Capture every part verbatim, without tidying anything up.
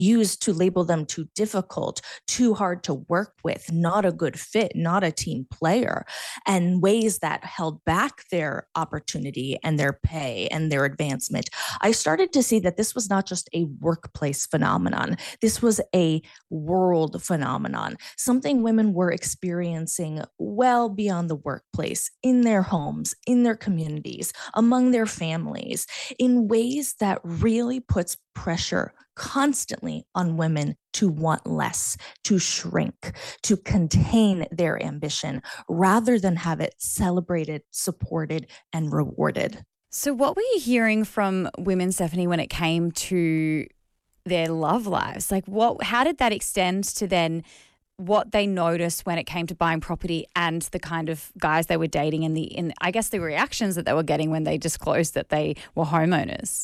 used to label them too difficult, too hard to work with, not a good fit, not a team player, and ways that held back their opportunity and their pay and their advancement. I started to see that this was not just a workplace phenomenon. This was a world phenomenon, something women were experiencing well beyond the workplace, in their homes, in their communities, among their families, in ways that really puts pressure constantly on women to want less, to shrink, to contain their ambition, rather than have it celebrated, supported, and rewarded. So what were you hearing from women, Stephanie, when it came to their love lives? Like what, how did that extend to then what they noticed when it came to buying property and the kind of guys they were dating and the, in, I guess the reactions that they were getting when they disclosed that they were homeowners?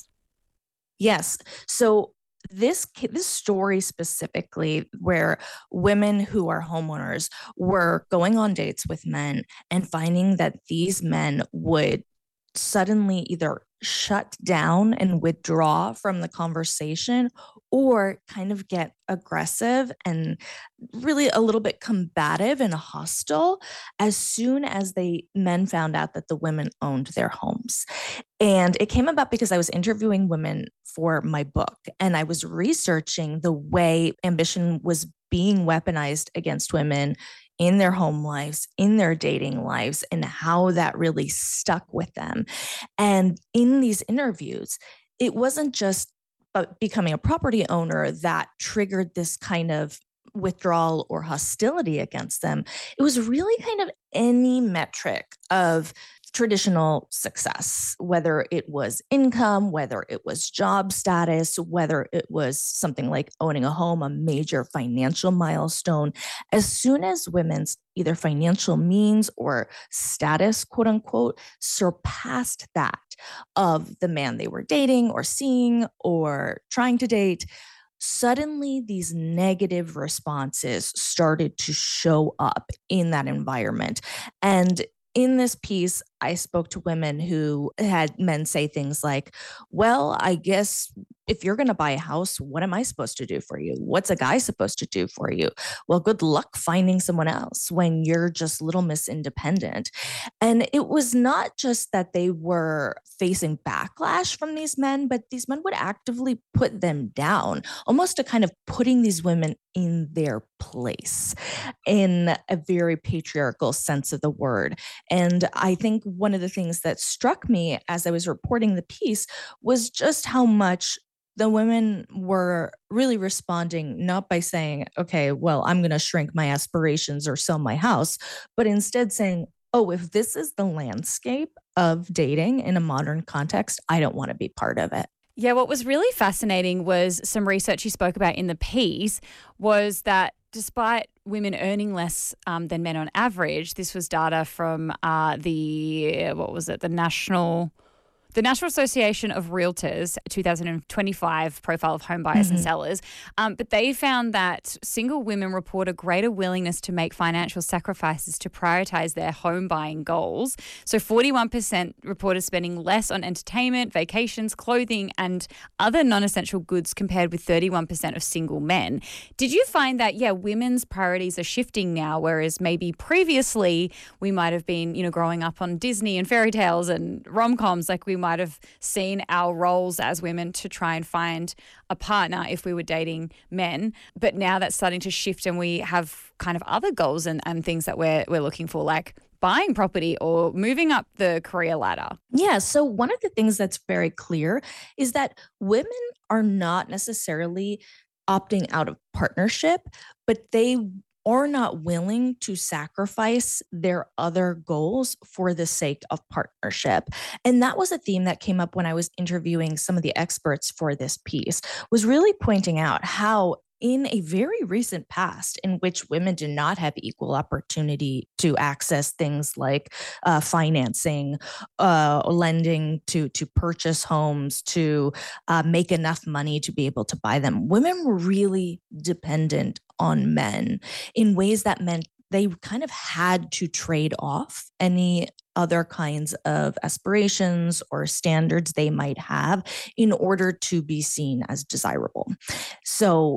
Yes. So this this story specifically, where women who are homeowners were going on dates with men and finding that these men would suddenly either shut down and withdraw from the conversation or kind of get aggressive and really a little bit combative and hostile as soon as they men found out that the women owned their homes. And it came about because I was interviewing women for my book, and I was researching the way ambition was being weaponized against women in their home lives, in their dating lives, and how that really stuck with them. And in these interviews, it wasn't just about becoming a property owner that triggered this kind of withdrawal or hostility against them. It was really kind of any metric of traditional success, whether it was income, whether it was job status, whether it was something like owning a home, a major financial milestone. As soon as women's either financial means or status, quote unquote, surpassed that of the man they were dating or seeing or trying to date, suddenly these negative responses started to show up in that environment. And in this piece, I spoke to women who had men say things like, well, I guess if you're going to buy a house, what am I supposed to do for you? What's a guy supposed to do for you? Well, good luck finding someone else when you're just little miss independent. And it was not just that they were facing backlash from these men, but these men would actively put them down, almost to kind of putting these women in their place in a very patriarchal sense of the word. And I think one of the things that struck me as I was reporting the piece was just how much the women were really responding, not by saying, okay, well, I'm going to shrink my aspirations or sell my house, but instead saying, oh, if this is the landscape of dating in a modern context, I don't want to be part of it. Yeah, what was really fascinating was some research you spoke about in the piece was that despite women earning less um, than men on average, this was data from uh, the, what was it, the National... The National Association of Realtors two thousand twenty-five profile of home buyers mm-hmm. and sellers, um, but they found that single women report a greater willingness to make financial sacrifices to prioritize their home buying goals. So forty-one percent reported spending less on entertainment, vacations, clothing, and other non-essential goods compared with thirty-one percent of single men. Did you find that, yeah, women's priorities are shifting now, whereas maybe previously we might have been, you know, growing up on Disney and fairy tales and rom-coms, like we might might have seen our roles as women to try and find a partner if we were dating men. But now that's starting to shift and we have kind of other goals and, and things that we're we're looking for, like buying property or moving up the career ladder. Yeah. So one of the things that's very clear is that women are not necessarily opting out of partnership, but they are not willing to sacrifice their other goals for the sake of partnership. And that was a theme that came up when I was interviewing some of the experts for this piece, was really pointing out how in a very recent past in which women did not have equal opportunity to access things like uh, financing, uh, lending to, to purchase homes, to uh, make enough money to be able to buy them, women were really dependent on men in ways that men they kind of had to trade off any other kinds of aspirations or standards they might have in order to be seen as desirable. So